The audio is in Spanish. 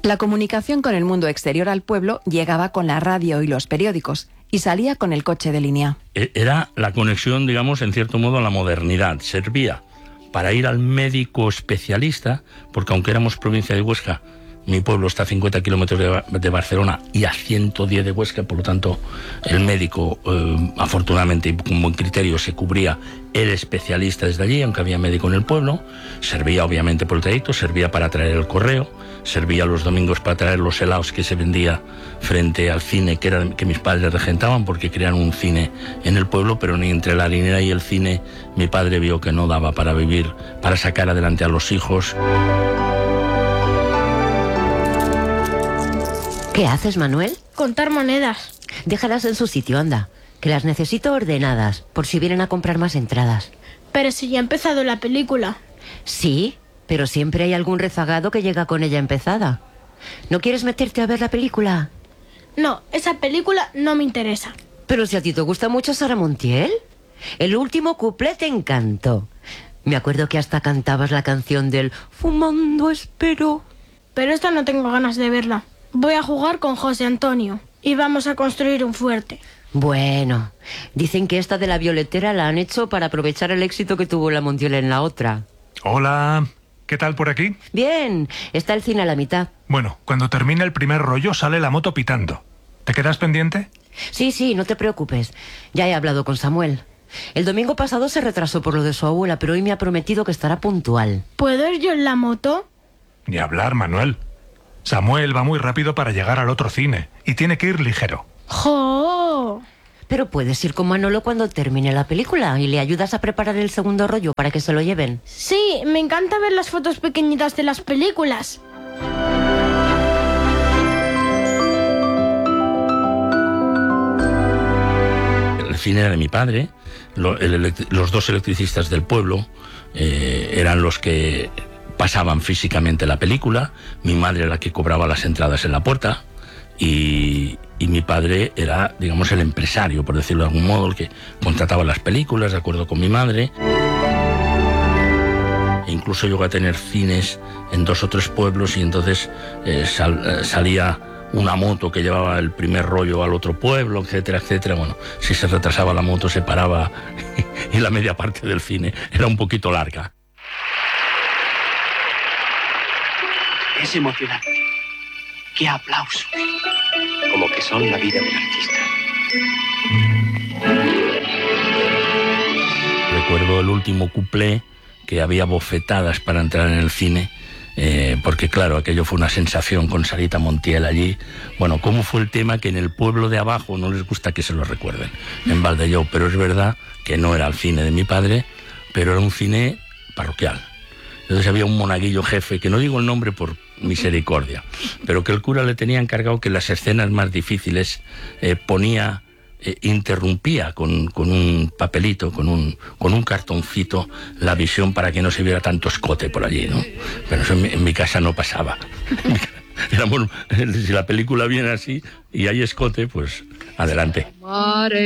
La comunicación con el mundo exterior al pueblo llegaba con la radio y los periódicos, y salía con el coche de línea. Era la conexión, digamos, en cierto modo, a la modernidad. Servía para ir al médico especialista, porque aunque éramos provincia de Huesca, mi pueblo está a 50 kilómetros de Barcelona y a 110 de Huesca, por lo tanto, el médico, afortunadamente y con buen criterio, se cubría el especialista desde allí, aunque había médico en el pueblo. Servía, obviamente, por el trayecto, servía para traer el correo, servía los domingos para traer los helados que se vendía frente al cine que mis padres regentaban, porque crearon un cine en el pueblo, pero ni entre la harinera y el cine mi padre vio que no daba para vivir, para sacar adelante a los hijos. ¿Qué haces, Manuel? Contar monedas. Déjalas en su sitio, anda, que las necesito ordenadas, por si vienen a comprar más entradas. Pero si ya ha empezado la película. Sí, pero siempre hay algún rezagado que llega con ella empezada. ¿No quieres meterte a ver la película? No, esa película no me interesa. Pero si a ti te gusta mucho Sara Montiel. El último cuplé te encantó. Me acuerdo que hasta cantabas la canción del Fumando espero. Pero esta no tengo ganas de verla. Voy a jugar con José Antonio y vamos a construir un fuerte. Bueno, dicen que esta de la violetera la han hecho para aprovechar el éxito que tuvo la Montiel en la otra. Hola, ¿qué tal por aquí? Bien, está el cine a la mitad. Bueno, cuando termine el primer rollo sale la moto pitando. ¿Te quedas pendiente? Sí, no te preocupes. Ya he hablado con Samuel. El domingo pasado se retrasó por lo de su abuela, pero hoy me ha prometido que estará puntual. ¿Puedo ir yo en la moto? Ni hablar, Manuel. Samuel va muy rápido para llegar al otro cine y tiene que ir ligero. ¡Jo! Pero puedes ir con Manolo cuando termine la película y le ayudas a preparar el segundo rollo para que se lo lleven. Sí, me encanta ver las fotos pequeñitas de las películas. El cine era de mi padre. Los dos electricistas del pueblo eran los que pasaban físicamente la película. Mi madre era la que cobraba las entradas en la puerta y mi padre era, digamos, el empresario, por decirlo de algún modo, el que contrataba las películas de acuerdo con mi madre. E incluso llegó a tener cines en 2 o 3 pueblos y entonces salía una moto que llevaba el primer rollo al otro pueblo, etcétera, etcétera. Bueno, si se retrasaba la moto se paraba y la media parte del cine era un poquito larga. Es emocionante. ¡Qué aplausos! Como que son la vida del artista. Recuerdo el último cuplé, que había bofetadas para entrar en el cine, porque claro, aquello fue una sensación con Sarita Montiel allí. Bueno, cómo fue el tema que en el pueblo de abajo no les gusta que se lo recuerden, en Valdello, pero es verdad que no era el cine de mi padre, pero era un cine parroquial. Entonces había un monaguillo jefe, que no digo el nombre por misericordia, pero que el cura le tenía encargado que las escenas más difíciles interrumpía con un papelito, con un cartoncito, la visión para que no se viera tanto escote por allí, ¿no? Pero eso en mi casa no pasaba. Si la película viene así y hay escote, pues adelante.